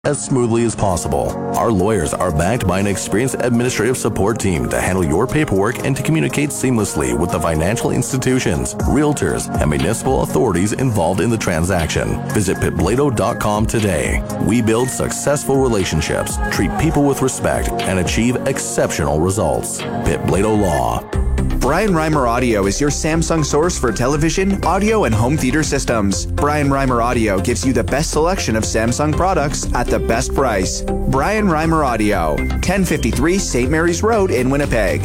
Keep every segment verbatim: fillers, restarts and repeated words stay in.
as smoothly as possible. Our lawyers are backed by an experienced administrative support team to handle your paperwork and to communicate seamlessly with the financial institutions, realtors, and municipal authorities involved in the transaction. Visit pitblado dot com today. We build successful relationships, treat people with respect, and achieve exceptional results. Pitblado Law. Brian Reimer Audio is your Samsung source for television, audio, and home theater systems. Brian Reimer Audio gives you the best selection of Samsung products at the best price. Brian Reimer Audio, ten fifty-three Saint Mary's Road in Winnipeg.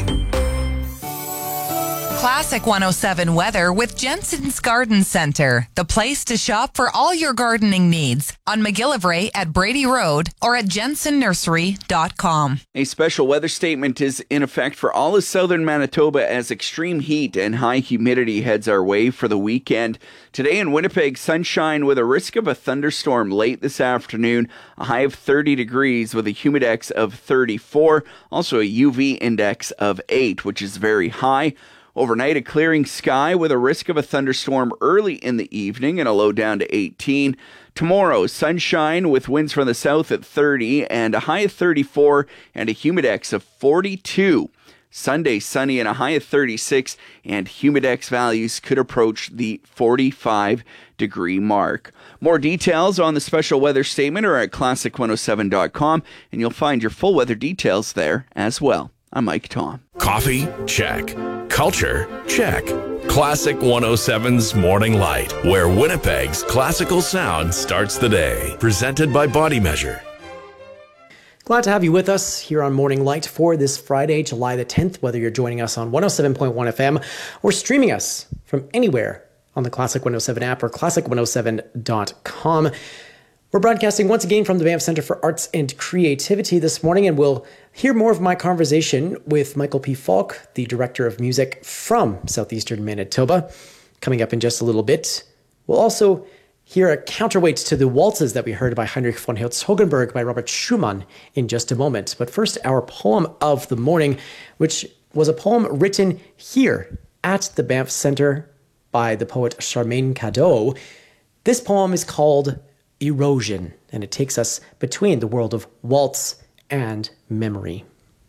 Classic one oh seven weather with Jensen's Garden Center, the place to shop for all your gardening needs on McGillivray at Brady Road or at jensen nursery dot com. A special weather statement is in effect for all of southern Manitoba as extreme heat and high humidity heads our way for the weekend. Today in Winnipeg, sunshine with a risk of a thunderstorm late this afternoon, a high of thirty degrees with a humidex of thirty-four, also a U V index of eight, which is very high. Overnight, a clearing sky with a risk of a thunderstorm early in the evening and a low down to eighteen. Tomorrow, sunshine with winds from the south at thirty and a high of thirty-four and a humidex of forty-two. Sunday, sunny and a high of thirty-six, and humidex values could approach the forty-five degree mark. More details on the special weather statement are at classic one oh seven dot com, and you'll find your full weather details there as well. I'm Mike Tom. Coffee? Check. Culture? Check. Classic one oh seven's Morning Light, where Winnipeg's classical sound starts the day. Presented by Body Measure. Glad to have you with us here on Morning Light for this Friday, July the tenth, whether you're joining us on one oh seven point one F M or streaming us from anywhere on the Classic one oh seven app or classic one oh seven dot com. We're broadcasting once again from the Banff Centre for Arts and Creativity this morning, and we'll hear more of my conversation with Michael P. Falk, the Director of Music from Southeastern Manitoba, coming up in just a little bit. We'll also hear a counterweight to the waltzes that we heard by Heinrich von Herzogenberg by Robert Schumann in just a moment. But first, our poem of the morning, which was a poem written here at the Banff Centre by the poet Charmaine Cadeau. This poem is called Erosion, and it takes us between the world of waltz and memory.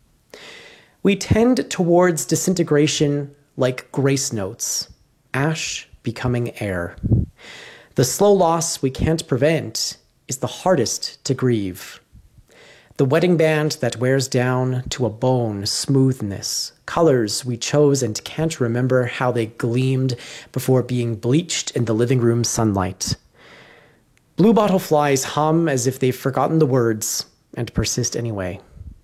We tend towards disintegration like grace notes, ash becoming air. The slow loss we can't prevent is the hardest to grieve. The wedding band that wears down to a bone smoothness, colors we chose and can't remember how they gleamed before being bleached in the living room sunlight. Blue bottle flies hum as if they've forgotten the words and persist anyway.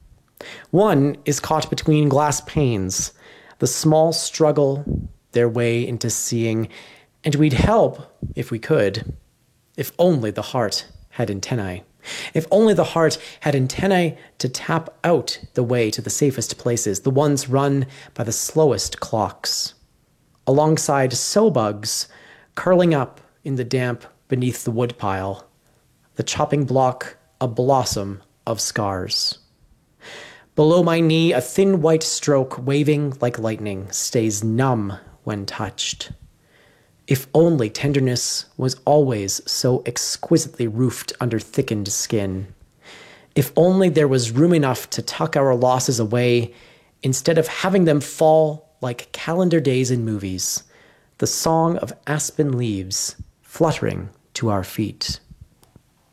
One is caught between glass panes, the small struggle their way into seeing, and we'd help if we could, if only the heart had antennae. If only the heart had antennae to tap out the way to the safest places, the ones run by the slowest clocks. Alongside sow bugs curling up in the damp beneath the woodpile, the chopping block a blossom of scars. Below my knee, a thin white stroke waving like lightning stays numb when touched. If only tenderness was always so exquisitely roofed under thickened skin. If only there was room enough to tuck our losses away instead of having them fall like calendar days in movies, the song of aspen leaves fluttering to our feet.